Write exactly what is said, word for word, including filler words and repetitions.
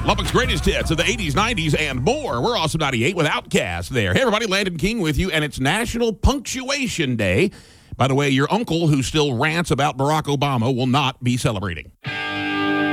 Lubbock's greatest hits of the eighties, nineties, and more. We're Awesome ninety-eight with Outkast there. Hey, everybody, Landon King with you, and it's National Punctuation Day. By the way, your uncle who still rants about Barack Obama will not be celebrating.